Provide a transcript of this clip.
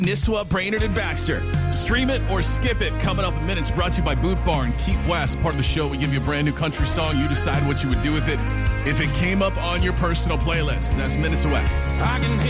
Nisswa, Brainerd, and Baxter. Stream it or skip it. Coming up in minutes. Brought to you by Boot Barn. Keep West. Part of the show. We give you a brand new country song. You decide what you would do with it if it came up on your personal playlist. That's minutes away. I can